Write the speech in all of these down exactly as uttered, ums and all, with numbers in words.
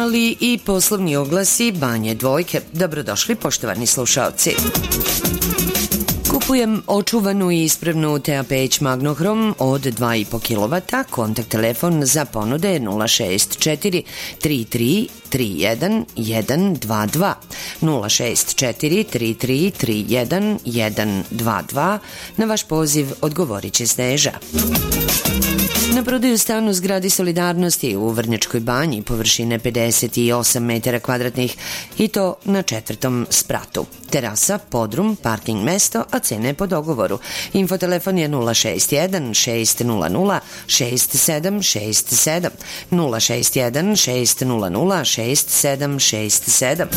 ali i poslovni oglasi Banje Dvojke. Dobrodošli, poštovani slušaoci. Kupujem očuvanu i ispravnu T A Peć Magnohrom od dva i po kilovata. Kontakt telefon za ponude nula šest četiri tri tri tri jedan jedan dva dva, nula šest četiri tri tri tri jedan jedan dva dva. Na vaš poziv odgovorit će Sneža. Na prodaju stan u zgradi Solidarnosti u Vrnjačkoj Banji površine pedeset osam metara kvadratnih i to na četvrtom spratu. Terasa, podrum, parking mesto, a cene po dogovoru. Infotelefon je nula šest jedan šest nula nula šest sedam šest sedam, nula šest jedan šest nula nula šest sedam šest sedam.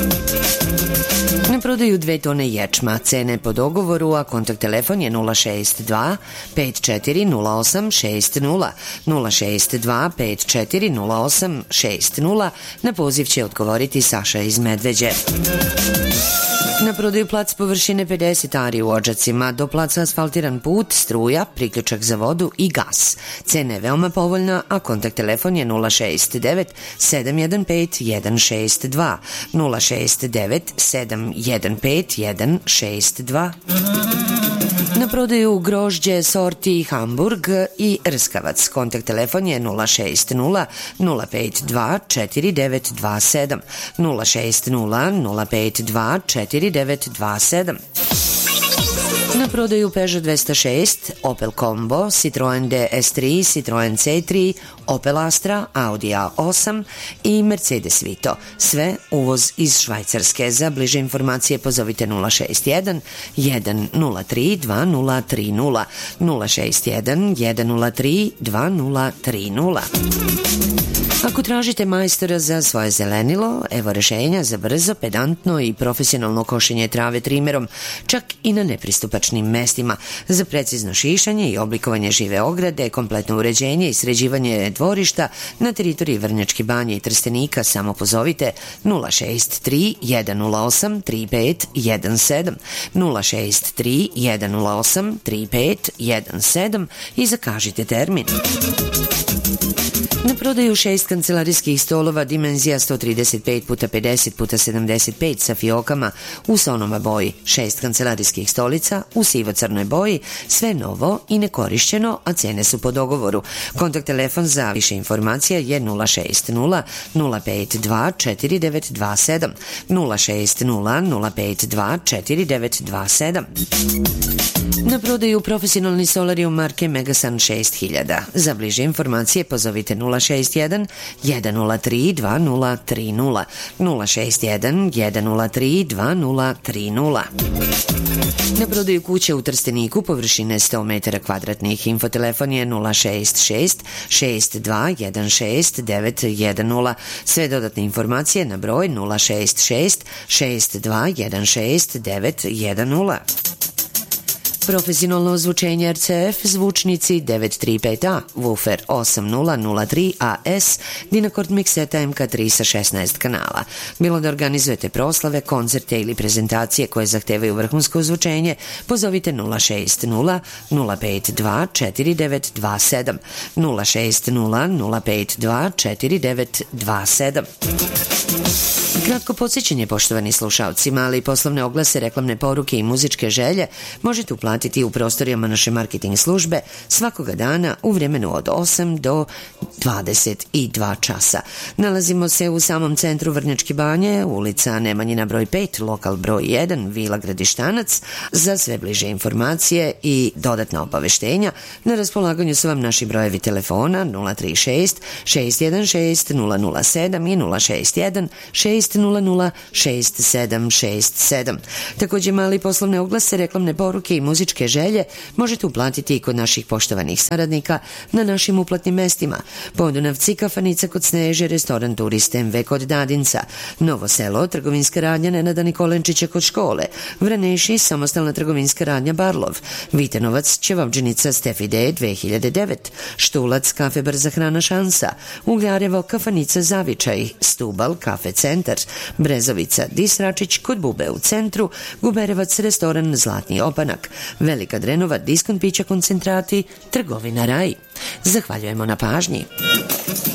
Na prodaju dve tone ječma, cene po dogovoru, a kontakt telefon je nula šest dva pet četiri nula osam šest nula, nula šest dva pet četiri nula osam šest nula. Na poziv će odgovoriti Saša iz Medveđe. Na prodaju plac površine pedeset ari u Odžacima, do placa asfaltiran put, struja, priključak za vodu i gas. Cena je veoma povoljna, a kontakt telefon je nula šest devet sedam jedan pet jedan šest dva, nula šest devet sedam jedan pet jedan šest dva. Na prodaju grožđe sorti Hamburg i Rskavac. Kontakt telefon je nula šest nula nula pet dva četiri devet dva sedam, nula šest nula nula pet dva četiri devet dva sedam. Na prodaju Peugeot dvesta šest, Opel Combo, Citroen D S tri, Citroen C tri, Opel Astra, Audi A osam i Mercedes Vito. Sve uvoz iz Švajcarske. Za bliže informacije pozovite nula šest jedan jedan nula tri dva nula tri nula, nula šest jedan jedan nula tri dva nula tri nula. Ako tražite majstora za svoje zelenilo, evo rešenja za brzo, pedantno i profesionalno košenje trave trimerom, čak i na nepristupačnim mestima, za precizno šišanje i oblikovanje žive ograde, kompletno uređenje i sređivanje dvorišta na teritoriji Vrnjačke Banje i Trstenika. Samo pozovite nula šest tri jedan nula osam tri pet jedan sedam, nula šest tri jedan nula osam tri pet jedan sedam i zakažite termin. Na prodaju šest kancelarijskih stolova dimenzija sto trideset pet puta pedeset puta sedamdeset pet sa fiokama u sonoma boji, šest kancelarijskih stolica u sivo-crnoj boji, sve novo i nekorišćeno, a cene su po dogovoru. Kontakt telefon za više informacija je nula šest nula nula pet dva četiri devet dva sedam, nula šest nula nula pet dva četiri devet dva sedam. Na prodaju profesionalni solarium marke Megasun šest hiljada. Za bliže informacije pozovite nula šest jedan jedan nula tri dva nula tri nula, nula šest jedan jedan nula tri dva nula tri nula. Na prodaju kuće u Trsteniku površine sto metara kvadratnih. Infotelefon je nula šest šest šest dva jedan šest devet jedan nula. Sve dodatne informacije na broj nula šest šest šest dva jedan šest devet jedan nula. Profesionalno ozvučenje R C F, zvučnici devet tri pet A, woofer osam nula nula tri A S, Dinakord mikseta M K tri sa šesnaest kanala. Bilo da organizujete proslave, koncerte ili prezentacije koje zahtevaju vrhunsko ozvučenje, pozovite nula šest nula nula pet dva četiri devet dva sedam, nula šest nula nula pet dva četiri devet dva sedam. Kratko podsjećanje, poštovani slušalci, mali poslovne oglase, reklamne poruke i muzičke želje možete uplatiti u prostorijama naše marketing službe svakoga dana u vremenu od osam do dvadeset dva časa. Nalazimo se u samom centru Vrnjačke Banje, ulica Nemanjina broj pet, lokal broj jedan, Vila Gradištanac. Za sve bliže informacije i dodatna obaveštenja na raspolaganju su vam naši brojevi telefona nula tri šest šest jedan šest nula nula sedam i nula šest jedan šest nula nula šest sedam šest sedam. Takođe, mali poslovne oglase, reklamne poruke i muzičke želje možete uplatiti i kod naših poštovanih saradnika na našim uplatnim mestima: Podunavci, kafanica kod Sneže, restoran Turist M V kod Dadinca, Novo Selo, trgovinska radnja Nenada Nikolenčića kod škole, Vraneši, samostalna trgovinska radnja Barlov, Vitenovac, ćevabdžinica Stefide dve hiljade devet, Štulac, kafe Brza hrana Šansa, Ugljarevo, kafanica Zavičaj, Stubal, kafe Centar, Brezovica, Disračić kod Bube u centru, Guberevac, restoran Zlatni opanak, Velika Drenova, diskont pića koncentrati, trgovina Raj. Zahvaljujemo na pažnji.